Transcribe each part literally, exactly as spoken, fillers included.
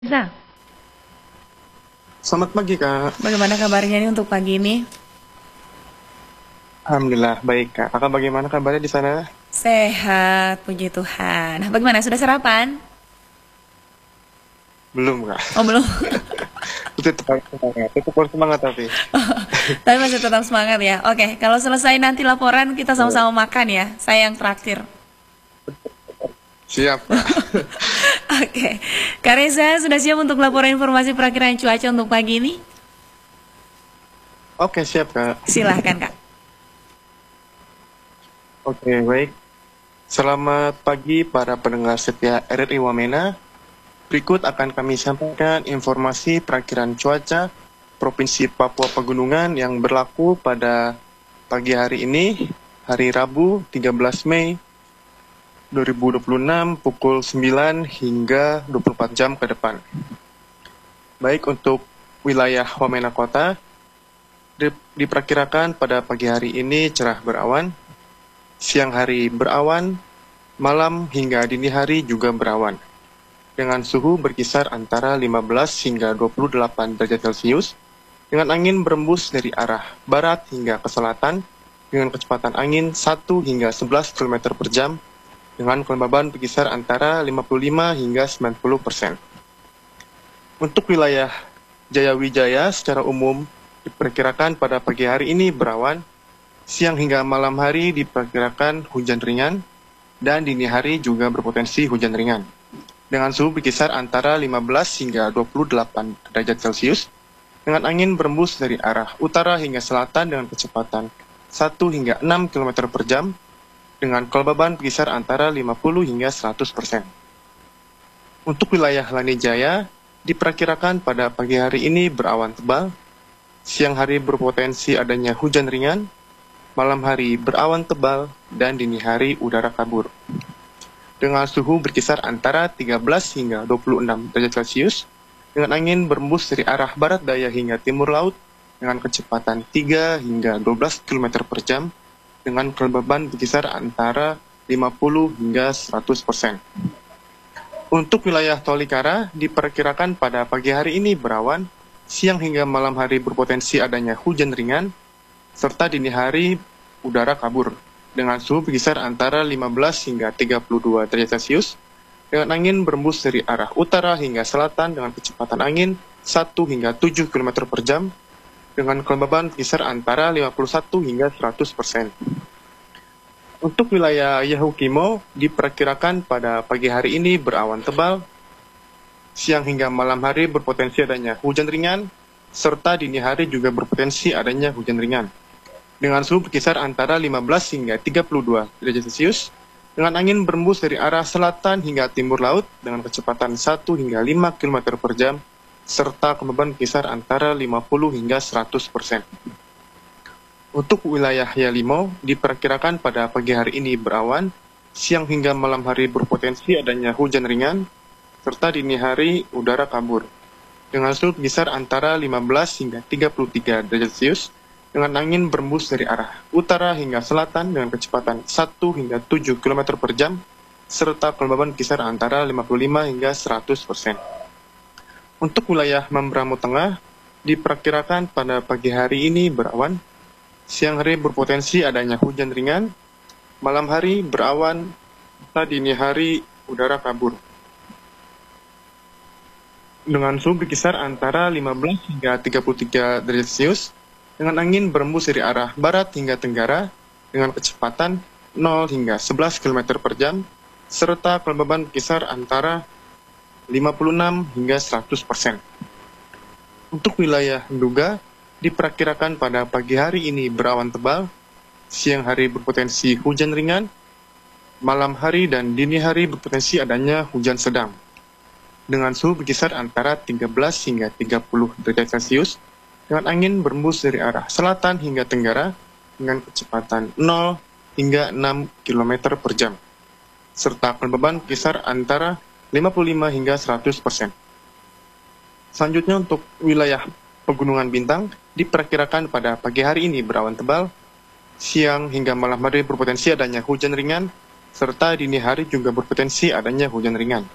Nah, Selamat pagi, Kak. bagaimana kabarnya nih untuk pagi ini? Alhamdulillah, baik, Kak. Kakak bagaimana kabarnya di sana? Sehat, puji Tuhan. Nah, bagaimana? Sudah sarapan? Belum, Kak. Oh, belum. Itu tetap harus semangat. Tetap harus semangat, tapi. Tapi masih tetap semangat ya. Oke, kalau selesai nanti laporan kita Ya. sama-sama makan ya. Saya yang traktir. Siap, Kak. Oke. Kak Reza sudah siap untuk laporan informasi perakiraan cuaca untuk pagi ini? Oke, siap, Kak. Silahkan, Kak. Oke, baik. Selamat pagi para pendengar setia R R I Wamena. Berikut akan kami sampaikan informasi perakiraan cuaca Provinsi Papua Pegunungan yang berlaku pada pagi hari ini, hari Rabu tiga belas Mei dua ribu dua puluh enam pukul sembilan hingga dua puluh empat jam ke depan. Baik untuk wilayah Wamena Kota, di- diperkirakan pada pagi hari ini cerah berawan, siang hari berawan, malam hingga dini hari juga berawan. Dengan suhu berkisar antara lima belas hingga dua puluh delapan derajat Celcius, dengan angin berembus dari arah barat hingga ke selatan, dengan kecepatan angin satu hingga sebelas kilometer per jam, dengan kelembaban berkisar antara lima puluh lima hingga sembilan puluh persen. Untuk wilayah Jayawijaya secara umum diperkirakan pada pagi hari ini berawan, siang hingga malam hari diperkirakan hujan ringan, dan dini hari juga berpotensi hujan ringan. Dengan suhu berkisar antara lima belas hingga dua puluh delapan derajat Celcius, dengan angin berembus dari arah utara hingga selatan dengan kecepatan satu hingga enam kilometer per jam, dengan kelembaban berkisar antara lima puluh hingga seratus persen. Untuk wilayah Lanijaya, diperkirakan pada pagi hari ini berawan tebal, siang hari berpotensi adanya hujan ringan, malam hari berawan tebal, dan dini hari udara kabur. Dengan suhu berkisar antara tiga belas hingga dua puluh enam derajat Celcius, dengan angin berembus dari arah barat daya hingga timur laut, dengan kecepatan tiga hingga dua belas kilometer per jam, dengan kelembaban berkisar antara lima puluh hingga seratus persen. Untuk wilayah Tolikara, diperkirakan pada pagi hari ini berawan, siang hingga malam hari berpotensi adanya hujan ringan, serta dini hari udara kabur, dengan suhu berkisar antara lima belas hingga tiga puluh dua derajat Celcius, dengan angin berembus dari arah utara hingga selatan dengan kecepatan angin satu hingga tujuh kilometer per jam, dengan kelembaban berkisar antara lima puluh satu hingga seratus persen. Untuk wilayah Yahukimo, diperkirakan pada pagi hari ini berawan tebal, siang hingga malam hari berpotensi adanya hujan ringan, serta dini hari juga berpotensi adanya hujan ringan. Dengan suhu berkisar antara lima belas hingga tiga puluh dua derajat Celcius, dengan angin berembus dari arah selatan hingga timur laut dengan kecepatan satu hingga lima kilometer per jam, serta kelembaban berkisar antara lima puluh hingga seratus persen. Untuk wilayah Yalimo, diperkirakan pada pagi hari ini berawan, siang hingga malam hari berpotensi adanya hujan ringan, serta dini hari udara kabur. Dengan suhu berkisar antara lima belas hingga tiga puluh tiga derajat Celcius, dengan angin berembus dari arah utara hingga selatan dengan kecepatan satu hingga tujuh kilometer per jam, serta kelembaban kisar antara lima puluh lima hingga seratus persen. Untuk wilayah Mambramo Tengah, diperkirakan pada pagi hari ini berawan, siang hari berpotensi adanya hujan ringan, malam hari berawan, serta dini hari udara kabur. Dengan suhu berkisar antara lima belas hingga tiga puluh tiga derajat Celcius, dengan angin berembus dari arah barat hingga tenggara dengan kecepatan nol hingga sebelas kilometer per jam, serta kelembaban berkisar antara lima puluh enam hingga seratus persen. Untuk wilayah Nduga, diperkirakan pada pagi hari ini berawan tebal, siang hari berpotensi hujan ringan, malam hari dan dini hari berpotensi adanya hujan sedang. Dengan suhu berkisar antara tiga belas hingga tiga puluh derajat Celcius, dengan angin berembus dari arah selatan hingga tenggara dengan kecepatan nol hingga enam kilometer per jam, serta kelembaban berkisar antara lima puluh lima hingga seratus persen. Selanjutnya untuk wilayah Pegunungan Bintang, diperkirakan pada pagi hari ini berawan tebal, siang hingga malam hari berpotensi adanya hujan ringan, serta dini hari juga berpotensi adanya hujan ringan.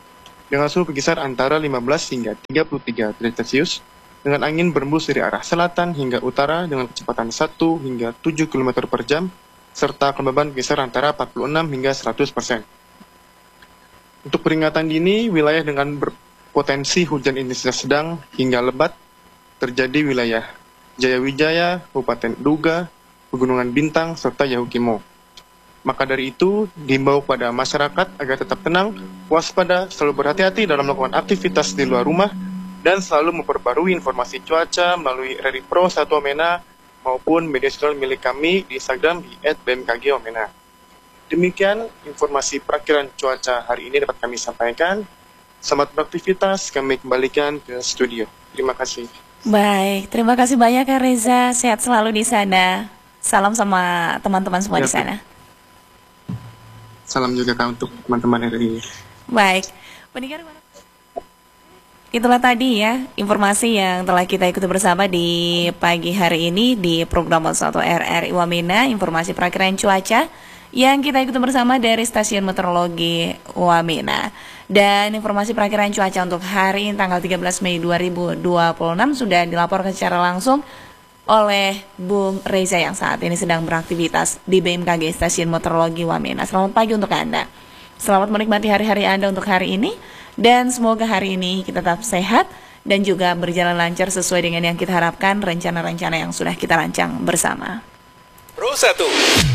dengan suhu berkisar antara lima belas hingga tiga puluh tiga derajat Celcius, dengan angin berembus dari arah selatan hingga utara dengan kecepatan satu hingga tujuh kilometer per jam, serta kelembaban berkisar antara empat puluh enam hingga seratus persen. Untuk peringatan dini, wilayah dengan berpotensi hujan intensitas sedang hingga lebat terjadi wilayah Jayawijaya, Kabupaten Duga, Pegunungan Bintang, serta Yahukimo. Maka dari itu, diimbau pada masyarakat agar tetap tenang, waspada, selalu berhati-hati dalam melakukan aktivitas di luar rumah, dan selalu memperbarui informasi cuaca melalui R R I Pro satu Wamena maupun media sosial milik kami di Instagram di et b m k g wamena. Demikian informasi perakiran cuaca hari ini dapat kami sampaikan. Selamat beraktivitas, kami kembalikan ke studio. Terima kasih. Baik, terima kasih banyak Kak Reza. Sehat selalu di sana. Salam sama teman-teman semua ya, di sana. Salam juga Kak untuk teman-teman R R I. Baik, pendengar, itulah tadi ya informasi yang telah kita ikuti bersama di pagi hari ini di program satu R R I Wamena, informasi perakiran cuaca yang kita ikuti bersama dari Stasiun Meteorologi Wamena. Dan informasi perakiran cuaca untuk hari ini tanggal tiga belas Mei dua ribu dua puluh enam sudah dilaporkan secara langsung oleh Bung Reza yang saat ini sedang beraktivitas di B M K G Stasiun Meteorologi Wamena. Selamat pagi untuk Anda. Selamat menikmati hari-hari Anda untuk hari ini. Dan semoga hari ini kita tetap sehat dan juga berjalan lancar sesuai dengan yang kita harapkan, rencana-rencana yang sudah kita rancang bersama. Pro satu.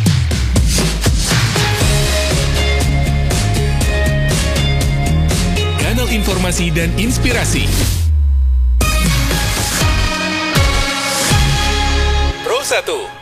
Kanal informasi dan inspirasi. Pro satu.